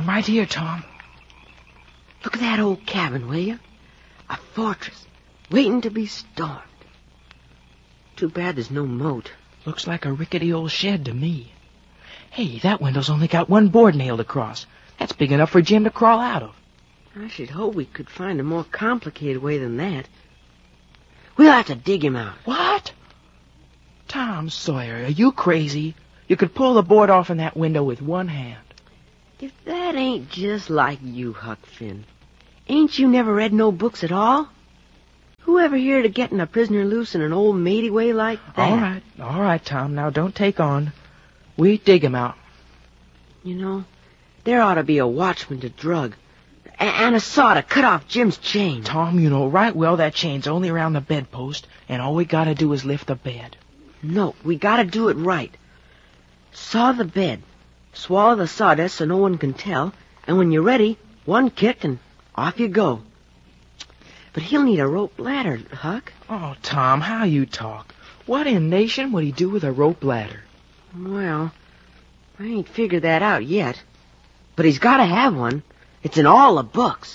I'm right here, Tom. Look at that old cabin, will you? A fortress, waiting to be stormed. Too bad there's no moat. Looks like a rickety old shed to me. Hey, that window's only got one board nailed across. That's big enough for Jim to crawl out of. I should hope we could find a more complicated way than that. We'll have to dig him out. What? Tom Sawyer, are you crazy? You could pull the board off in that window with one hand. If that ain't just like you, Huck Finn. Ain't you never read no books at all? Who ever heard of getting a prisoner loose in an old matey way like that? All right, Tom. Now don't take on. We dig him out. You know, there ought to be a watchman to drug. And a saw to cut off Jim's chain. Tom, you know right well that chain's only around the bedpost, and all we gotta do is lift the bed. No, we gotta do it right. Saw the bed. Swallow the sawdust so no one can tell. And when you're ready, one kick and off you go. But he'll need a rope ladder, Huck. Oh, Tom, how you talk. What in nation would he do with a rope ladder? Well, I ain't figured that out yet. But he's gotta have one. It's in all the books.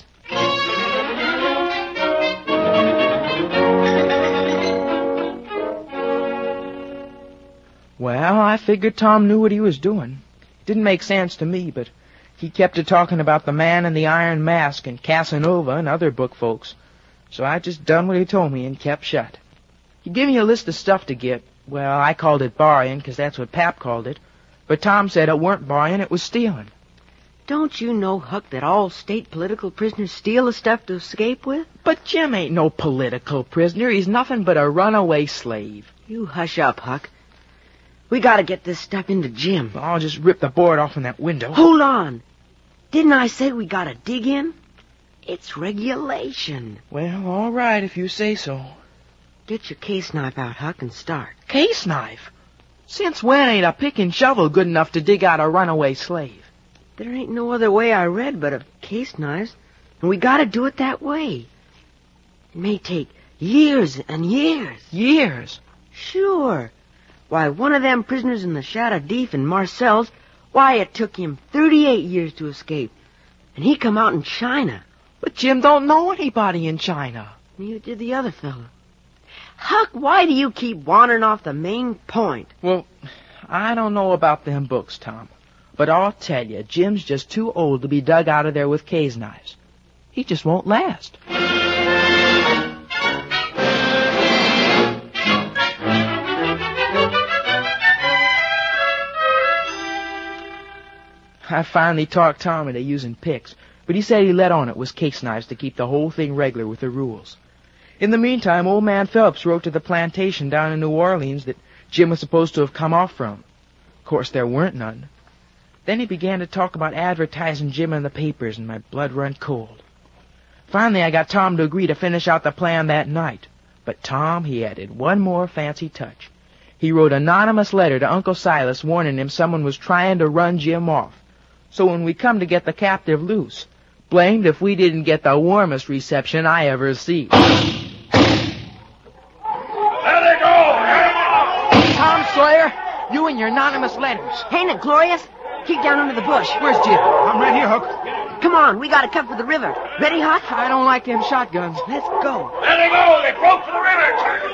Well, I figured Tom knew what he was doing. Didn't make sense to me, but he kept talking about the man in the iron mask and Casanova and other book folks. So I just done what he told me and kept shut. He gave me a list of stuff to get. Well, I called it borrowing, 'cause that's what Pap called it. But Tom said it weren't borrowing, it was stealing. Don't you know, Huck, that all state political prisoners steal the stuff to escape with? But Jim ain't no political prisoner. He's nothing but a runaway slave. You hush up, Huck. We gotta get this stuff into Jim. I'll just rip the board off in that window. Hold on. Didn't I say we gotta dig in? It's regulation. Well, all right, if you say so. Get your case knife out, Huck, and start. Case knife? Since when ain't a pick and shovel good enough to dig out a runaway slave? There ain't no other way I read but of case knives, and we gotta do it that way. It may take years and years. Years? Sure. Why, one of them prisoners in the Shadow Deep in Marcel's, why, it took him 38 years to escape. And he come out in China. But Jim don't know anybody in China. Neither did the other fella. Huck, why do you keep wandering off the main point? Well, I don't know about them books, Tom. But I'll tell you, Jim's just too old to be dug out of there with case knives. He just won't last. I finally talked Tom into using picks, but he said he let on it was case knives to keep the whole thing regular with the rules. In the meantime, old man Phelps wrote to the plantation down in New Orleans that Jim was supposed to have come off from. Of course, there weren't none. Then he began to talk about advertising Jim in the papers, and my blood run cold. Finally, I got Tom to agree to finish out the plan that night. But Tom, he added one more fancy touch. He wrote an anonymous letter to Uncle Silas warning him someone was trying to run Jim off. So when we come to get the captive loose, blamed if we didn't get the warmest reception I ever see. There they go! Tom Sawyer, you and your anonymous letters. Ain't it glorious? Keep down under the bush. Where's Jim? I'm right here, Huck. Come on, we gotta cut for the river. Ready, Huck? I don't like them shotguns. Let's go. There they go! They broke for the river!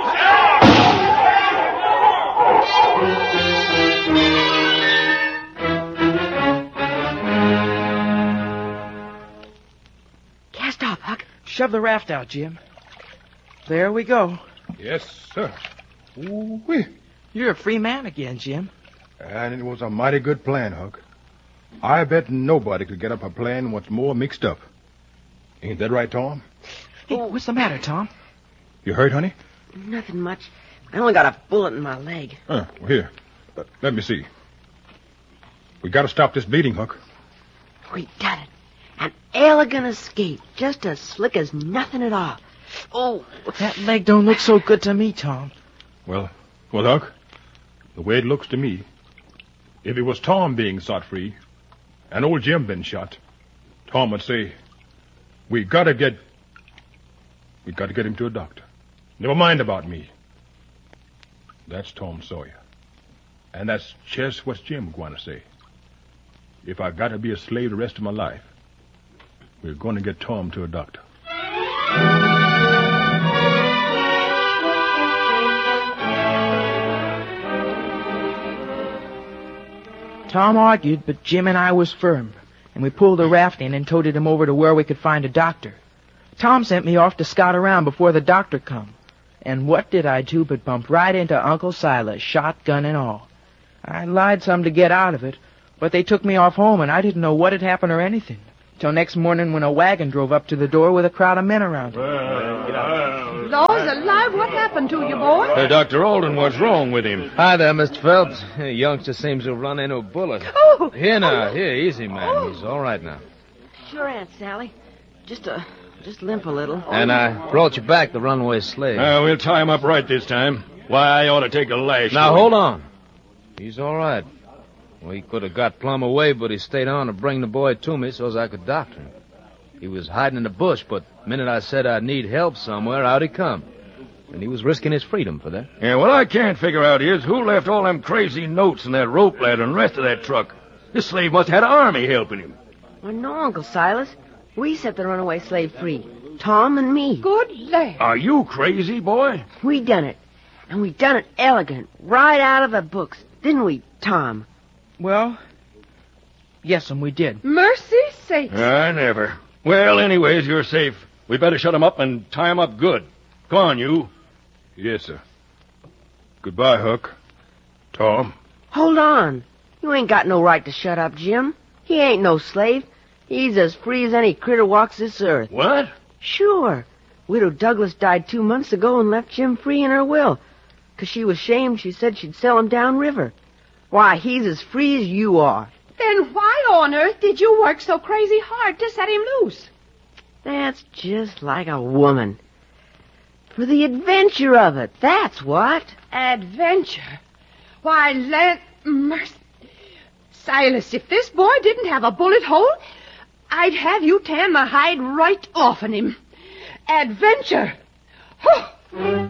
Cast off, Huck. Shove the raft out, Jim. There we go. Yes, sir. Ooh-wee. You're a free man again, Jim. And it was a mighty good plan, Huck. I bet nobody could get up a plan what's more mixed up. Ain't that right, Tom? Hey, what's the matter, Tom? You hurt, honey? Nothing much. I only got a bullet in my leg. Well, here. Let me see. We gotta stop this bleeding, Huck. We done it. An elegant escape. Just as slick as nothing at all. Oh. That leg don't look so good to me, Tom. Well, Huck, the way it looks to me, if it was Tom being shot free and old Jim been shot, Tom would say, we gotta get him to a doctor. Never mind about me. That's Tom Sawyer. And that's just what Jim going to say. if I got to be a slave the rest of my life, we're going to get Tom to a doctor. Tom argued, but Jim and I was firm, and we pulled the raft in and toted him over to where we could find a doctor. Tom sent me off to scout around before the doctor come. And what did I do but bump right into Uncle Silas, shotgun and all. I lied some to get out of it, but they took me off home, and I didn't know what had happened or anything, till next morning when a wagon drove up to the door with a crowd of men around it. Laws alive, what happened to you, boy? Hey, Dr. Alden, what's wrong with him? Hi there, Mr. Phelps. The youngster seems to have run into a bullet. Oh! Here now, here, easy, man. He's all right now. Sure, Aunt Sally. Just limp a little. And I brought you back the runaway slave. We'll tie him up right this time. Why, I ought to take a lash. Now, hold on. He's all right. Well, he could have got plumb away, but he stayed on to bring the boy to me so as I could doctor him. He was hiding in the bush, but the minute I said I'd need help somewhere, out he come. And he was risking his freedom for that. Yeah, what I can't figure out is who left all them crazy notes and that rope ladder and the rest of that truck. This slave must have had an army helping him. Well, no, Uncle Silas. We set the runaway slave free. Tom and me. Good land. Are you crazy, boy? We done it. And we done it elegant, right out of the books. Didn't we, Tom? Well, yes'm, we did. Mercy sakes. I never. Well, anyways, you're safe. We better shut him up and tie him up good. Go on, you. Yes, sir. Goodbye, Huck. Tom. Hold on. You ain't got no right to shut up, Jim. He ain't no slave. He's as free as any critter walks this earth. What? Sure. Widow Douglas died 2 months ago and left Jim free in her will. 'Cause she was ashamed she said she'd sell him downriver. Why, he's as free as you are. Then why on earth did you work so crazy hard to set him loose? That's just like a woman. For the adventure of it, that's what. Adventure? Why, land... mercy. Silas, if this boy didn't have a bullet hole, I'd have you tan the hide right off on him. Adventure! Huh.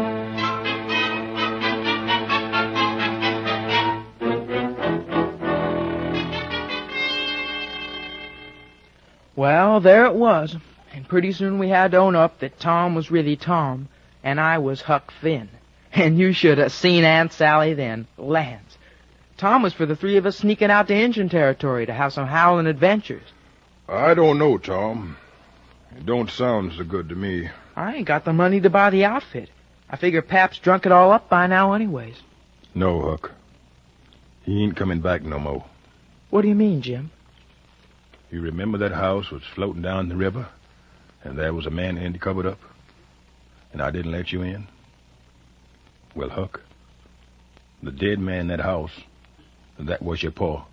Well, there it was, and pretty soon we had to own up that Tom was really Tom, and I was Huck Finn. And you should have seen Aunt Sally then. Lands. Tom was for the three of us sneaking out to Indian territory to have some howling adventures. I don't know, Tom. It don't sound so good to me. I ain't got the money to buy the outfit. I figure Pap's drunk it all up by now anyways. No, Huck. He ain't coming back no more. What do you mean, Jim? You remember that house was floating down the river, and there was a man in it covered up, and I didn't let you in? Well, Huck, the dead man in that house, that was your pa.